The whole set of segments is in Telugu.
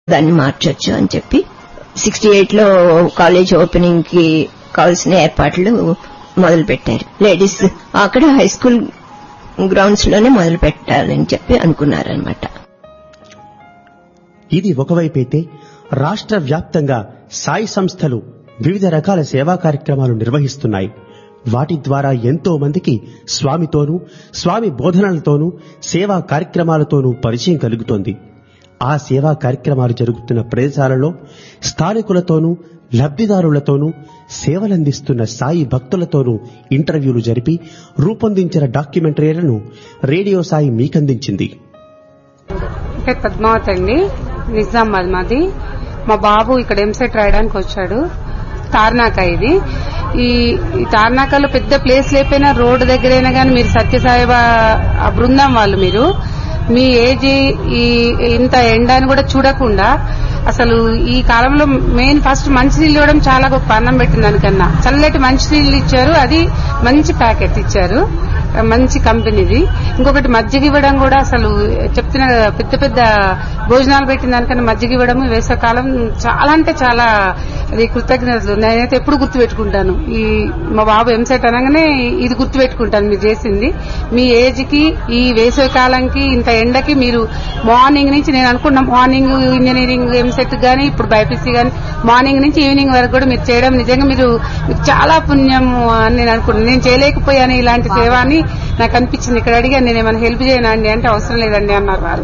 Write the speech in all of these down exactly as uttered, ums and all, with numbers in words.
దాన్ని మార్చొచ్చు అని చెప్పి సిక్స్టీ ఎయిట్ లో కాలేజ్ ఓపెనింగ్ కి కావాల్సిన ఏర్పాట్లు మొదలు పెట్టారు. లేడీస్ అక్కడ హై స్కూల్ గ్రౌండ్స్ లోనే మొదలు పెట్టాలని చెప్పి అనుకున్నారనమాట. ఇది ఒకవైపైతే రాష్ట్ర వ్యాప్తంగా సాయి సంస్థలు వివిధ రకాల సేవా కార్యక్రమాలు నిర్వహిస్తున్నాయి. వాటి ద్వారా ఎంతో మందికి స్వామితోనూ స్వామి బోధనలతోనూ సేవా కార్యక్రమాలతోనూ పరిచయం కలుగుతోంది. ఆ సేవా కార్యక్రమాలు జరుగుతున్న ప్రదేశాలలో స్థానికులతోనూ లబ్ధిదారులతోనూ సేవలందిస్తున్న సాయి భక్తులతోనూ ఇంటర్వ్యూలు జరిపి రూపొందించిన డాక్యుమెంటరీలను రేడియో సాయి మీకందించింది. పద్మావతి అండి, నిజామాబాద్ మాది. మా బాబు ఇక్కడ ఎంసెట్ రాయడానికి వచ్చాడు. తార్నాక ఇది ఈ తార్నాకలో పెద్ద ప్లేస్ లేకపోయినా రోడ్డు దగ్గరైనా కానీ మీరు సత్యసాయిబా ఆ బృందం వాళ్ళు మీరు మీ ఏజ్ ఈ ఇంత ఎండాని కూడా చూడకుండా అసలు ఈ కాలంలో మెయిన్ ఫస్ట్ మంచినీళ్ళు ఇవ్వడం చాలా గొప్ప. అన్నం పెట్టిన దానికన్నా చల్లటి మంచినీళ్ళు ఇచ్చారు. అది మంచి ప్యాకెట్ ఇచ్చారు, మంచి కంపెనీది. ఇంకొకటి మజ్జిగ ఇవ్వడం కూడా అసలు చెప్తున్న పెద్ద పెద్ద భోజనాలు పెట్టిన దానికన్నా మజ్జిగ ఇవ్వడం వేసవకాలం చాలా అంటే చాలా అది కృతజ్ఞతలు. నేనైతే ఎప్పుడు గుర్తు పెట్టుకుంటాను. ఈ మా బాబు ఎంసెట్ అనగానే ఇది గుర్తు పెట్టుకుంటాను మీరు చేసింది. మీ ఏజ్ కి ఈ వేసవి కాలంకి ఇంత ఎండకి మీరు మార్నింగ్ నుంచి నేను అనుకున్న మార్నింగ్ ఇంజనీరింగ్ ఎంసెట్ గానీ ఇప్పుడు బైపీసీ గానీ మార్నింగ్ నుంచి ఈవినింగ్ వరకు కూడా మీరు చేయడం నిజంగా మీరు చాలా పుణ్యం అని నేను అనుకున్నాను. నేను చేయలేకపోయాను ఇలాంటి సేవ అని నాకు అనిపించింది. ఇక్కడ అడిగాను నేను ఏమైనా హెల్ప్ చేయనా అండి అంటే అవసరం లేదండి అన్నారు వారు.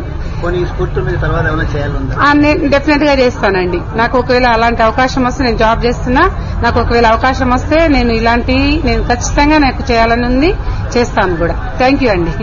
నేను డెఫినెట్ గా చేస్తానండి. నాకు ఒకవేళ అలాంటి అవకాశం వస్తే నేను జాబ్ చేస్తున్నా, నాకు ఒకవేళ అవకాశం వస్తే నేను ఇలాంటి నేను ఖచ్చితంగా నాకు చేయాలని ఉంది, చేస్తాను కూడా. థ్యాంక్ యూ అండి.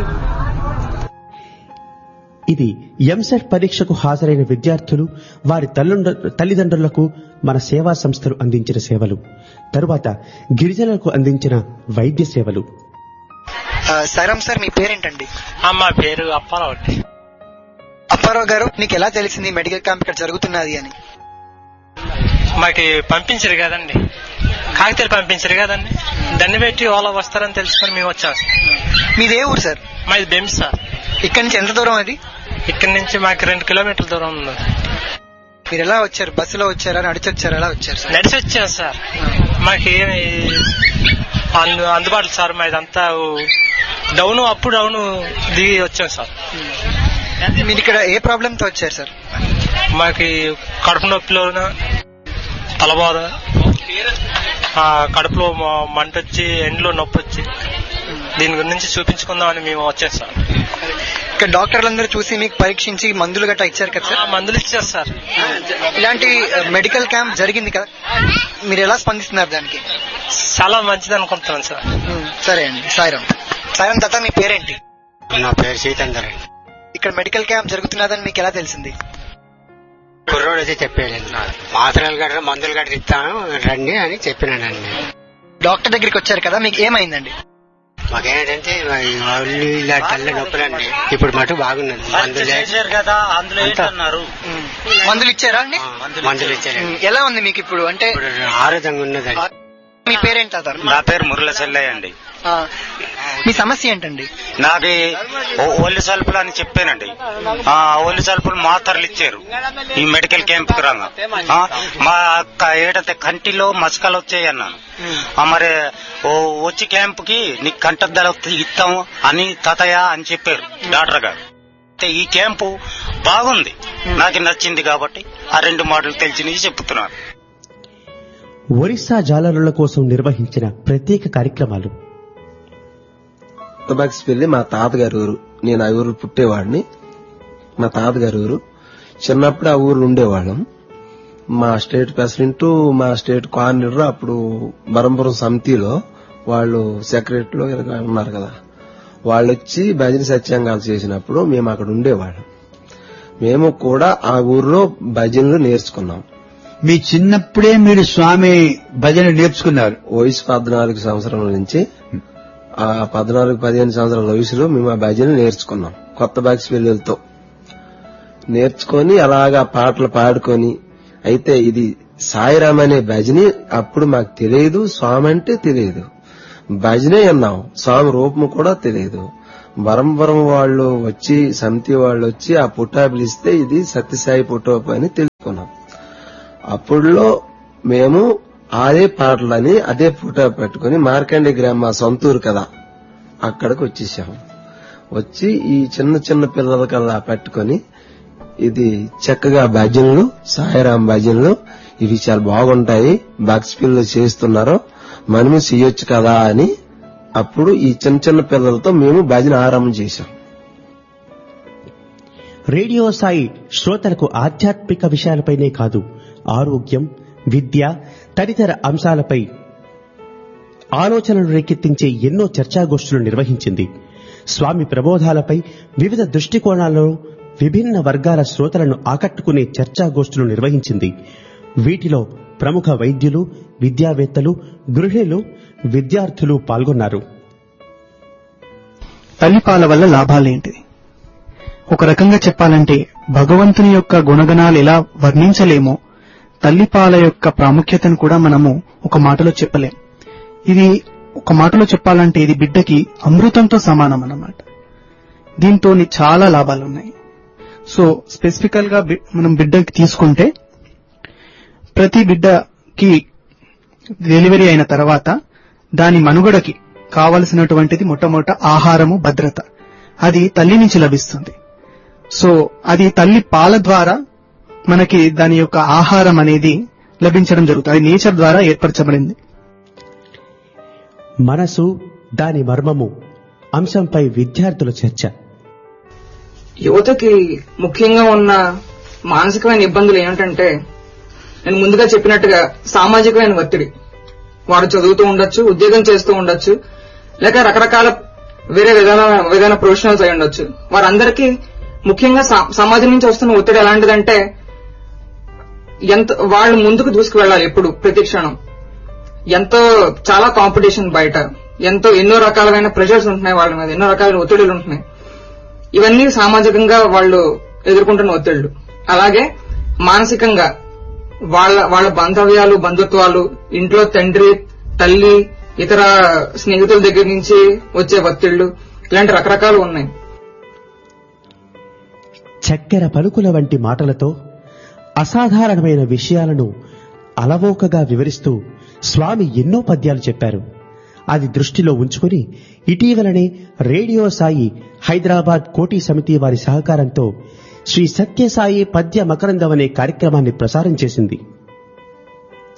ఇది ఎంసెట్ పరీక్షకు హాజరైన విద్యార్థులు వారి తల్లిదండ్రులకు మన సేవా సంస్థలు అందించిన సేవలు, తరువాత గిరిజనులకు అందించిన వైద్య సేవలు. సాయిరామ్ సార్, మీ పేరేంటండి? మా పేరు అప్పారావు అండి. అప్పారావు గారు, మీకు ఎలా తెలిసింది మెడికల్ క్యాంప్ ఇక్కడ జరుగుతున్నది అని? మాకు పంపించారు కదండి, కాగితాలు పంపించారు కదండి, దాన్ని పెట్టి వాళ్ళు వస్తారని తెలుసుకొని మేము వచ్చాం. మీదే ఊరు సార్? మాది బెంస్ సార్. ఇక్కడ నుంచి ఎంత దూరం అది? ఇక్కడ నుంచి మాకు రెండు కిలోమీటర్ల దూరం ఉంది. మీరు ఎలా వచ్చారు? బస్సులో వచ్చారా, నడిచి వచ్చారా? ఎలా వచ్చారు సార్? నడిచి వచ్చాం సార్. మాకేమి అందుబాటులో సార్, మాదంతా డౌన్ అప్ డౌన్ దిగి వచ్చాం సార్. మీరు ఇక్కడ ఏ ప్రాబ్లం తో వచ్చారు సార్? మాకి కడుపు నొప్పిలోన తలబాధ, కడుపులో మంట వచ్చి ఎండ్లో నొప్పి వచ్చి దీని గురించి చూపించుకుందామని మేము వచ్చాం సార్. ఇక్కడ డాక్టర్లందరూ చూసి మీకు పరీక్షించి మందులు గట్టా ఇచ్చారు కదా సార్? మందులు ఇచ్చారు సార్. ఇలాంటి మెడికల్ క్యాంప్ జరిగింది కదా, మీరు ఎలా స్పందిస్తున్నారు దానికి? చాలా మంచిది అనుకుంటున్నాను సార్. సరే అండి. సాయిరామ్. సాయిరామ్ తాత, మీ పేరేంటి? నా పేరు సీతందర్. ఇక్కడ మెడికల్ క్యాంప్ జరుగుతున్నదని మీకు ఎలా తెలిసింది? కుర్రోడు అయితే చెప్పాడు, మాత్రలు గట్రా మందులు గట్రా ఇస్తాను రండి అని చెప్పినానండి. డాక్టర్ దగ్గరికి వచ్చారు కదా, మీకు ఏమైందండి? మాకేంటంటే వాళ్ళు ఇలా తల్ల నొప్పులండి. ఇప్పుడు మటు బాగున్నది. మందులు కదా, అందులో ఏంటన్నారు? మందులు ఇచ్చారా అండి? మందులు ఇచ్చారు. ఎలా ఉంది మీకు ఇప్పుడు? అంటే ఆరోగ్యంగా ఉన్నదండి. మీ పేరేంటి తాత? నా పేరు మురళ చెల్లయ్య అండి. మీ సమస్య ఏంటండి? నాకు ఒళ్ళు సల్పులు అని చెప్పానండి. ఆ ఒళ్ళు సల్పులు మాత్రలు ఇచ్చారు ఈ మెడికల్ క్యాంప్ కు రాగా. మా ఏడంటే కంటిలో మసకలు వచ్చాయన్నాను. మరి వచ్చి క్యాంప్ కి నీకు కంటద్దల ఇస్తాము అని తాతయ్య అని చెప్పారు డాక్టర్ గారు. ఈ క్యాంపు బాగుంది, నాకు నచ్చింది కాబట్టి ఆ రెండు మాటలు తెలిసినవి చెప్తున్నాను. ఒరిస్సా జాలరుల కోసం నిర్వహించిన ప్రత్యేక కార్యక్రమాలు. వెళ్ళి మా తాతగారి ఊరు, నేను ఆ ఊరు పుట్టేవాడిని. మా తాతగారి ఊరు. చిన్నప్పుడు ఆ ఊరు ఉండేవాళ్ళం. మా స్టేట్ ప్రెసిడెంట్, మా స్టేట్ కోఆర్డినేటర్ అప్పుడు బరంపురం సమితిలో వాళ్ళు సెక్రటరీలో ఉన్నారు కదా, వాళ్ళు వచ్చి భజన సత్యాంగాలు చేసినప్పుడు మేము అక్కడ ఉండేవాళ్ళం. మేము కూడా ఆ ఊర్లో భజనలు నేర్చుకున్నాం. మీ చిన్నప్పుడే మీరు స్వామి భజన నేర్చుకున్నారు? వయసు పద్నాలుగు సంవత్సరాల నుంచి ఆ పద్నాలుగు పదిహేను సంవత్సరాల వయసులో మేము ఆ భజన నేర్చుకున్నాం. కొత్త బాక్స్పల్లితో నేర్చుకొని అలాగా పాటలు పాడుకొని. అయితే ఇది సాయిరామ్ అనే భజని అప్పుడు మాకు తెలియదు, స్వామి అంటే తెలియదు, భజనే అన్నాం, స్వామి రూపం కూడా తెలియదు. బరంబరం వాళ్ళు వచ్చి సమితి వాళ్ళు వచ్చి ఆ పుట్టా పిలిస్తే ఇది సత్యసాయి పుట్టోపు అని అప్పుడులో మేము అదే పాటలని అదే ఫోటో పెట్టుకుని మార్కండి గ్రామ మా సొంతూరు కదా అక్కడికి వచ్చేసాము. వచ్చి ఈ చిన్న చిన్న పిల్లలకల్లా పెట్టుకుని ఇది చక్కగా భజనలు సాయిరాం భజనలు ఇవి చాలా బాగుంటాయి, బాక్స్ పిల్లలు చేస్తున్నారు, మనము చేయొచ్చు కదా అని అప్పుడు ఈ చిన్న చిన్న పిల్లలతో మేము భజన ఆరంభం చేశాం. రేడియో సాయి శ్రోతలకు ఆధ్యాత్మిక విషయాలపైనే కాదు, ఆరోగ్యం, విద్య తదితర అంశాలపై ఆలోచనలు రేకెత్తించే ఎన్నో చర్చాగోష్ఠులు నిర్వహించింది. స్వామి ప్రబోధాలపై వివిధ దృష్టికోణాల్లో విభిన్న వర్గాల శ్రోతలను ఆకట్టుకునే చర్చాగోష్ఠులు నిర్వహించింది. వీటిలో ప్రముఖ వైద్యులు, విద్యావేత్తలు, గృహిణులు, విద్యార్థులు పాల్గొన్నారు. తల్లిపాల వల్ల లాభాలేంటి? ఒక రకంగా చెప్పాలంటే భగవంతుని యొక్క గుణగణాలు ఎలా వర్ణించలేమో తల్లిపాల యొక్క ప్రాముఖ్యతను కూడా మనము ఒక మాటలో చెప్పలేం. ఇది ఒక మాటలో చెప్పాలంటే ఇది బిడ్డకి అమృతంతో సమానం అన్నమాట. దీంతో చాలా లాభాలున్నాయి. సో స్పెసిఫికల్ గా మనం బిడ్డకి తీసుకుంటే ప్రతి బిడ్డకి డెలివరీ అయిన తర్వాత దాని మనుగడకి కావలసినటువంటిది మొట్టమొదట ఆహారము, భద్రత. అది తల్లి నుంచి లభిస్తుంది. సో అది తల్లి పాల ద్వారా మనకి దాని యొక్క ఆహారం అనేది లభించడం జరుగుతుంది. అది నేచర్ ద్వారా ఏర్పరచబడింది. మనసు, దాని మర్మము అంశంపై విద్యార్థుల చర్చ. యువతకి ముఖ్యంగా ఉన్న మానసికమైన ఇబ్బందులు ఏమిటంటే, నేను ముందుగా చెప్పినట్టుగా సామాజికమైన ఒత్తిడి. వారు చదువుతూ ఉండొచ్చు, ఉద్యోగం చేస్తూ ఉండొచ్చు, లేక రకరకాల వేరే విధాన విధాన ప్రొఫెషనల్స్ అయి ఉండొచ్చు. వారందరికీ ముఖ్యంగా సమాజం నుంచి వస్తున్న ఒత్తిడి ఎలాంటిదంటే, ఎంత వాళ్ళు ముందుకు దూసుకువెళ్లాలి ఎప్పుడు, ప్రతి క్షణం. ఎంతో చాలా కాంపిటీషన్ బయట, ఎంతో ఎన్నో రకాలైన ప్రెషర్స్ ఉంటున్నాయి వాళ్ళ మీద, ఎన్నో రకాలైన ఒత్తిడిలు ఉంటున్నాయి. ఇవన్నీ సామాజికంగా వాళ్ళు ఎదుర్కొంటున్న ఒత్తిళ్లు. అలాగే మానసికంగా వాళ్ళ వాళ్ళ బాంధవ్యాలు, బంధుత్వాలు, ఇంట్లో తండ్రి, తల్లి, ఇతర స్నేహితుల దగ్గర నుంచి వచ్చే ఒత్తిళ్లు, ఇలాంటి రకరకాలు ఉన్నాయి. చక్కెర పలుకుల వంటి మాటలతో అసాధారణమైన విషయాలను అలవోకగా వివరిస్తూ స్వామి ఎన్నో పద్యాలు చెప్పారు. అది దృష్టిలో ఉంచుకుని ఇటీవలనే రేడియో సాయి హైదరాబాద్ కోటి సమితి వారి సహకారంతో శ్రీ సత్యసాయి పద్య మకరందం అనే కార్యక్రమాన్ని ప్రసారం చేసింది.